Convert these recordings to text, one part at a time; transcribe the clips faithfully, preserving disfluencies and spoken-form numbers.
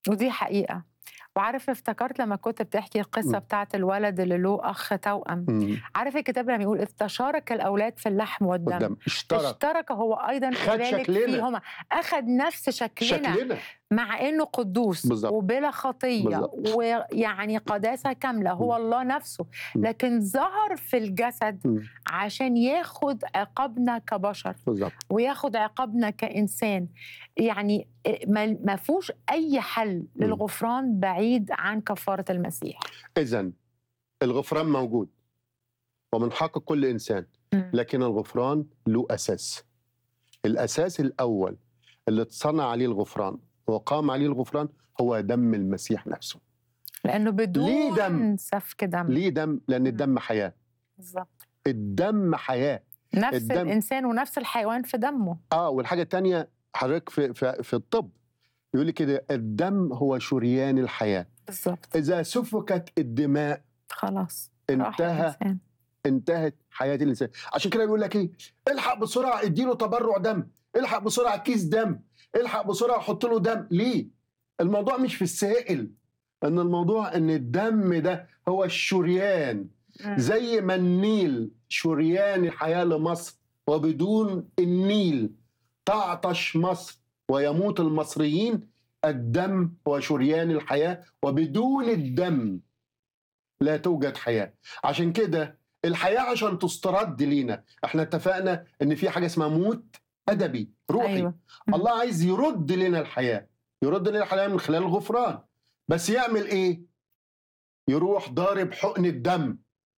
ودي حقيقة. وعارف افتكرت لما كنت بتحكي القصة إمم. بتاعة الولد اللي له أخ توأم، إمم. عارف الكتاب لما يقول إذ تشارك الأولاد في اللحم والدم، قدام اشترك اشترك هو أيضا خد كذلك شكلنا فيهما، أخذ نفس شكلنا شكلنا مع إنه قدوس بالضبط وبلا خطية بالضبط ويعني قداسة كاملة، هو إمم. الله نفسه، إمم. لكن ظهر في الجسد إمم. عشان ياخد عقابنا كبشر بالضبط وياخد عقابنا كإنسان. يعني ما ما فيهوش أي حل إمم. للغفران بعيد عن كفارة المسيح. إذن الغفران موجود ومن حق كل إنسان، إمم. لكن الغفران له أساس. الأساس الأول اللي اتصنع عليه الغفران وقام عليه الغفران هو دم المسيح نفسه. لأنه ليه دم؟ بدون سفك دم. ليه دم؟ لأن إمم. الدم حياة. بالضبط. الدم حياة. نفس الدم الإنسان ونفس الحيوان في دمه. آه والحاجة التانية حضرتك في في في الطب يقول لي كده الدم هو شريان الحياة. بالضبط. إذا سفكت الدماء خلاص راح انتهى الإنسان. انتهت حياة الإنسان. عشان كده بيقول لك إيه؟ الحق بسرعة اديله تبرع دم، الحق بسرعة كيس دم، الحق بسرعة حط له دم. ليه؟ الموضوع مش في السائل، إن الموضوع إن الدم ده هو الشريان، إمم. زي ما النيل شريان الحياة لمصر، وبدون النيل تعطش مصر ويموت المصريين. الدم هو شريان الحياة، وبدون الدم لا توجد حياة. عشان كده الحياة عشان تسترد لينا احنا اتفقنا ان في حاجة اسمها موت أدبي روحي. أيوة. إمم. الله عايز يرد لنا الحياة، يرد لنا الحياة من خلال الغفران. بس يعمل ايه؟ يروح ضارب حقن الدم.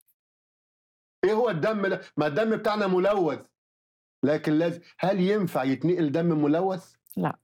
ايه هو الدم ده؟ ما الدم بتاعنا ملوث، لكن لازم هل ينفع يتنقل دم ملوث؟ لا.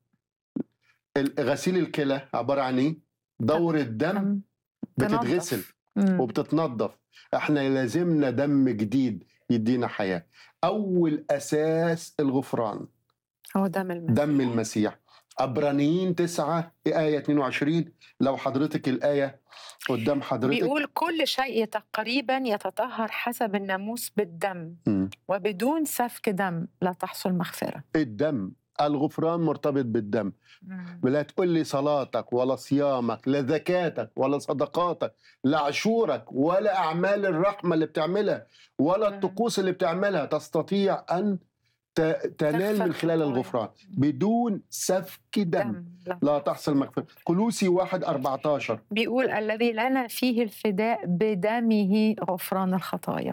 غسيل الكلى عبارة عن ايه؟ دورة الدم دم بتتغسل تنظف. إمم. وبتتنظف. احنا لازمنا دم جديد يدينا حياة. أول أساس الغفران هو دم المسيح. دم المسيح. عبرانيين تسعة آية اثنين وعشرين، لو حضرتك الآية قدام حضرتك. بيقول كل شيء تقريبا يتطهر حسب الناموس بالدم، م. وبدون سفك دم لا تحصل مغفرة. الدم، الغفران مرتبط بالدم. مم. لا تقول لي صلاتك ولا صيامك لا زكاتك ولا صدقاتك لا عشورك ولا أعمال الرحمة اللي بتعملها ولا مم. الطقوس اللي بتعملها تستطيع أن ت- تنال تغفر من خلال خطايا. الغفران. بدون سفك دم دم لا. لا تحصل مغفرة. كلوسي واحد أربعتاشر بيقول الذي لنا فيه الفداء بدمه غفران الخطايا.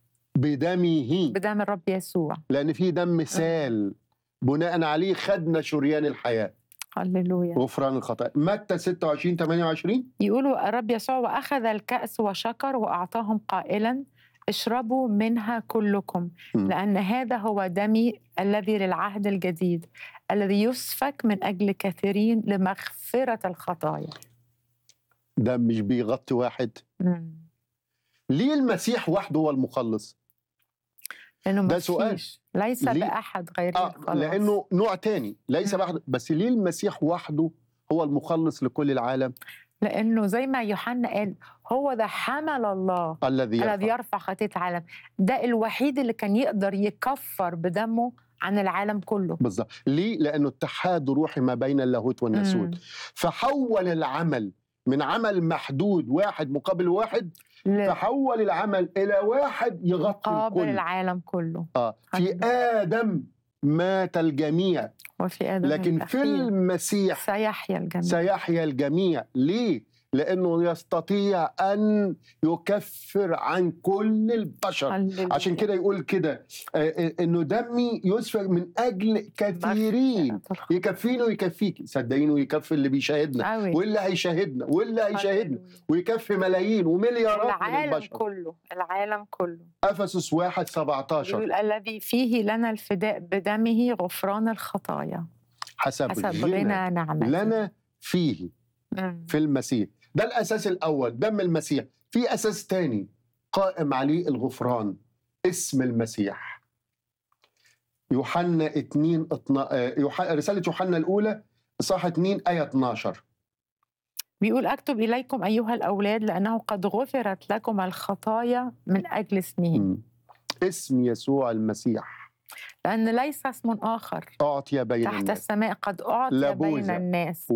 بدمه، بدم الرب يسوع. لأن في دم سال بناء عليه خدنا شريان الحياة هللويا. غفران الخطايا. متى ستة وعشرين ثمانية وعشرين يقولوا الرب يسوع وأخذ الكأس وشكر وأعطاهم قائلا اشربوا منها كلكم م. لأن هذا هو دمي الذي للعهد الجديد الذي يسفك من أجل كثيرين لمغفرة الخطايا. ده مش بيغطي واحد. مم. ليه المسيح وحده هو المخلص؟ لأنه ده ما سؤال. فيش ليس ليه؟ بأحد غير آه الخلاص. لأنه نوع تاني ليس مم. بحد. بس ليه المسيح وحده هو المخلص لكل العالم؟ لأنه زي ما يوحنا قال هو ده حمل الله الذي الذي يرفع. يرفع خطية العالم. ده الوحيد اللي كان يقدر يكفر بدمه عن العالم كله. بالظبط. ليه؟ لأنه اتحاد روحي ما بين اللاهوت والناسوت. مم. فحول العمل من عمل محدود واحد مقابل واحد، ل- فحول العمل إلى واحد يغطي قابل الكل. العالم كله. آه. في هللويا. آدم مات الجميع، وفي آدم لكن في الأخير المسيح سيحيا الجميع. سيحيا الجميع. ليه؟ لأنه يستطيع أن يكفر عن كل البشر. هللويا. عشان كده يقول كده آه، إنه دمي يسفك من أجل كثيرين. مغفرة الخطايا. يكفيني ويكفيك، صدقيني ويكفي اللي بيشاهدنا أوي. واللي هيشاهدنا واللي هيشاهدنا، هللويا. ويكفي ملايين ومليارات من العالم البشر. كله العالم كله. أفسس واحد سبعتاشر يقول الذي فيه لنا الفداء بدمه غفران الخطايا حسب, حسب غنى غنى نعمته. لنا فيه مم. في المسيح. ده الأساس الأول دم المسيح. في أساس تاني قائم عليه الغفران، اسم المسيح. يوحنا اثنين اتنا... آه، يوح... رسالة يوحنا الأولى إصحاح اثنين آية اثناشر بيقول أكتب إليكم أيها الأولاد لأنه قد غفرت لكم الخطايا من أجل اسمه. م. اسم يسوع المسيح لأن ليس اسم آخر أعطي بين تحت الناس السماء قد أعطي لا بين بوذا الناس